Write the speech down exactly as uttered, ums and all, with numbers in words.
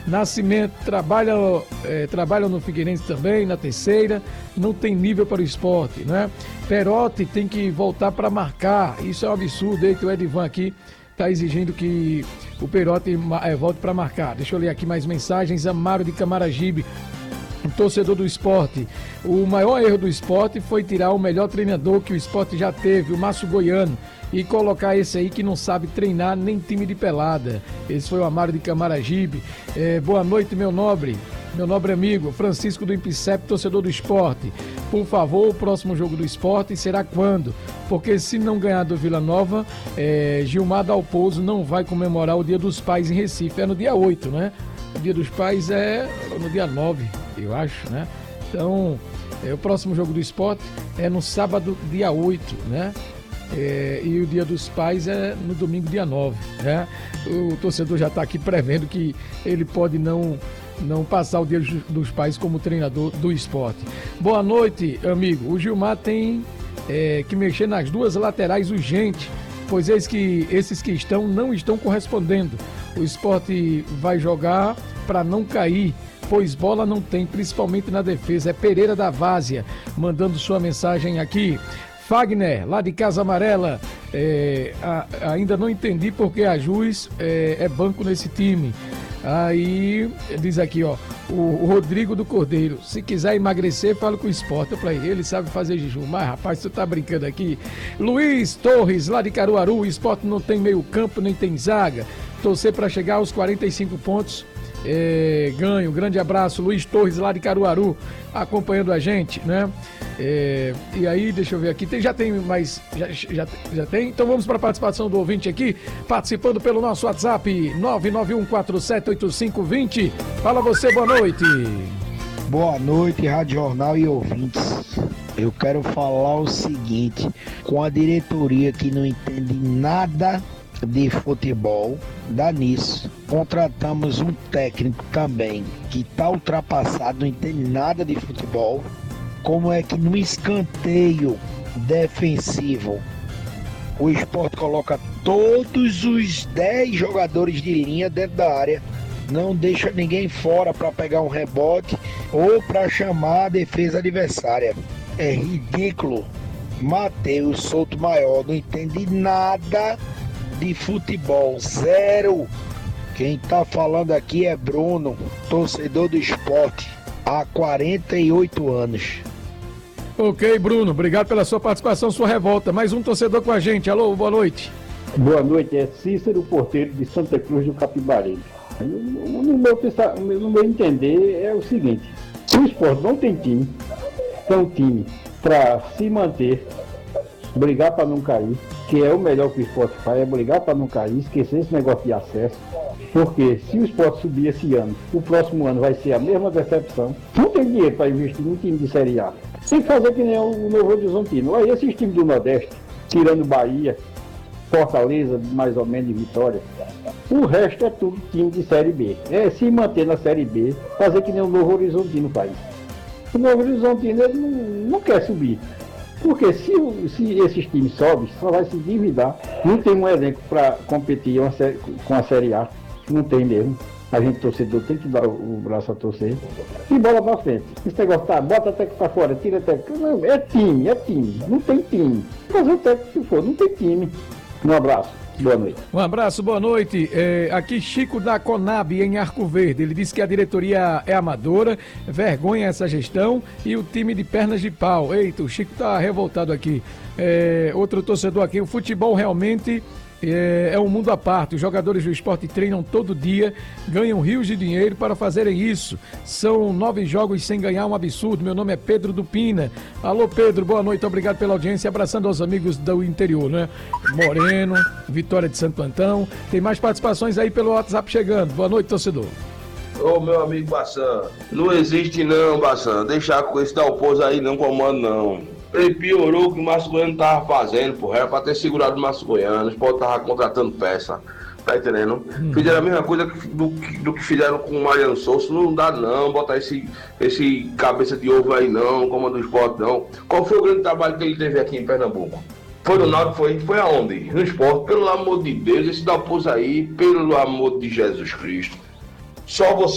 Nascimento trabalha, é, trabalha no Figueirense também, na terceira, não tem nível para o esporte, né? Perotti tem que voltar para marcar, isso é um absurdo, eita, o Edivan aqui está exigindo que o Perotti é, volte para marcar. Deixa eu ler aqui mais mensagens. Amaro de Camaragibe, um torcedor do esporte. O maior erro do esporte foi tirar o melhor treinador que o esporte já teve, o Márcio Goiano, e colocar esse aí que não sabe treinar nem time de pelada. Esse foi o Amaro de Camaragibe. É, boa noite, meu nobre, meu nobre amigo Francisco do Impicep, torcedor do esporte. Por favor, o próximo jogo do esporte será quando? Porque se não ganhar do Vila Nova, é, Gilmar Dalpozo não vai comemorar o Dia dos Pais em Recife. É no dia oito, né? O Dia dos Pais é no dia nove, eu acho, né? Então, é, o próximo jogo do esporte é no sábado, dia oito, né? É, e o Dia dos Pais é no domingo, dia nove, né? O torcedor já está aqui prevendo que ele pode não, não passar o Dia dos Pais como treinador do esporte. Boa noite, amigo. O Gilmar tem é, que mexer nas duas laterais urgente, pois eis que esses que estão não estão correspondendo. O esporte vai jogar para não cair, pois bola não tem, principalmente na defesa. É Pereira da Várzea mandando sua mensagem aqui. Fagner, lá de Casa Amarela, é, a, ainda não entendi porque a Jus é, é banco nesse time. Aí, diz aqui, ó, o, o Rodrigo do Cordeiro, se quiser emagrecer, fala com o esporte pra ele, ele sabe fazer jejum. Mas, rapaz, tu tá brincando aqui. Luiz Torres, lá de Caruaru, o esporte não tem meio campo, nem tem zaga. Torcer pra chegar aos quarenta e cinco pontos. É, ganho, grande abraço, Luiz Torres lá de Caruaru, acompanhando a gente, né? É, e aí, deixa eu ver aqui, tem, já tem mais, já, já, já tem, então vamos para a participação do ouvinte aqui, participando pelo nosso WhatsApp, nove nove um quatro sete oito cinco dois zero. Fala você, boa noite. Boa noite, Rádio Jornal e ouvintes. Eu quero falar o seguinte, com a diretoria que não entende nada de futebol, dá nisso. Contratamos um técnico também que está ultrapassado, não entende nada de futebol. Como é que no escanteio defensivo o Sport coloca todos os dez jogadores de linha dentro da área, não deixa ninguém fora para pegar um rebote ou para chamar a defesa adversária? É ridículo. Matheus Souto Maior não entende nada de futebol, zero. Quem tá falando aqui é Bruno, torcedor do Sport há quarenta e oito anos. Ok, Bruno, obrigado pela sua participação, sua revolta. Mais um torcedor com a gente. Alô, boa noite. Boa noite, é Cícero Porteiro de Santa Cruz do Capibari. No meu, pensar, no meu entender é o seguinte, o Sport não tem time, é um time para se manter, brigar para não cair, que é o melhor que o Sport faz, é brigar para não cair, esquecer esse negócio de acesso, porque se o Sport subir esse ano, o próximo ano vai ser a mesma decepção. Não tem dinheiro para investir num time de Série A. Tem que fazer que nem o Novo Horizontino. Aí esses times do Nordeste, tirando Bahia, Fortaleza, mais ou menos, e Vitória, o resto é tudo time de Série B. É se manter na Série B, fazer que nem o Novo Horizontino faz. O Novo Horizontino ele não, não quer subir. Porque se, se esses times sobem, só vai se endividar. Não tem um elenco para competir uma série, com a Série A. Não tem mesmo. A gente, torcedor, tem que dar o, o braço a torcer. E bola pra frente. Esse negócio tá, bota até que pra fora, tira até que... Não, é time, é time. Não tem time. Fazer o técnico que for, não tem time. Um abraço. Boa noite. Um abraço, boa noite. É, aqui Chico da Conab, em Arco Verde. Ele disse que a diretoria é amadora, vergonha essa gestão e o time de pernas de pau. Eita, o Chico tá revoltado aqui. É, outro torcedor aqui, o futebol realmente é, é um mundo à parte. Os jogadores do esporte treinam todo dia, ganham rios de dinheiro para fazerem isso. São nove jogos sem ganhar, um absurdo. Meu nome é Pedro Dupina. Alô, Pedro, boa noite, obrigado pela audiência. Abraçando aos amigos do interior, né? Moreno, Vitória de Santo Antão. Tem mais participações aí pelo WhatsApp chegando. Boa noite, torcedor. Ô, meu amigo Bassan, não existe não, Bassan. Deixar com esse Dalpozo aí não comando, não. Ele piorou o que o Márcio Goiano tava fazendo, porra. Era pra ter segurado o Márcio Goiano. O Sport tava contratando peça. Tá entendendo? Hum. Fizeram a mesma coisa do, do que fizeram com o Mariano Souza. Não dá não, botar esse, esse cabeça de ovo aí não, comando do Sport não. Qual foi o grande trabalho que ele teve aqui em Pernambuco? Foi no Náutico, foi, foi aonde? No Sport. Pelo amor de Deus, esse Dalpozo aí, pelo amor de Jesus Cristo. Só você